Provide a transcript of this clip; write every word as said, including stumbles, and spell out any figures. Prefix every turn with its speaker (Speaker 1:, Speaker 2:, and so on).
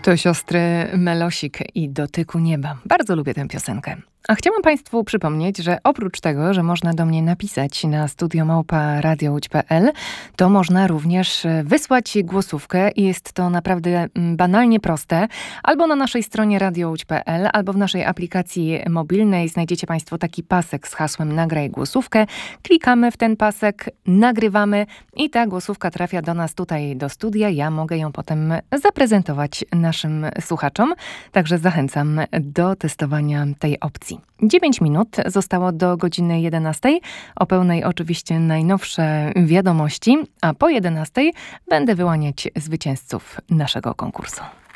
Speaker 1: To siostry Melosik i Dotyku Nieba. Bardzo lubię tę piosenkę. A chciałam Państwu przypomnieć, że oprócz tego, że można do mnie napisać na studio małpa radio łódź kropka pe el, to można również wysłać głosówkę i jest to naprawdę banalnie proste. Albo na naszej stronie radio łódź kropka pe el, albo w naszej aplikacji mobilnej znajdziecie Państwo taki pasek z hasłem nagraj głosówkę. Klikamy w ten pasek, nagrywamy i ta głosówka trafia do nas tutaj do studia. Ja mogę ją potem zaprezentować naszym słuchaczom. Także zachęcam do testowania tej opcji. dziewięć minut zostało do godziny jedenastej. O pełnej oczywiście najnowsze wiadomości, a po jedenastej będę wyłaniać zwycięzców naszego konkursu.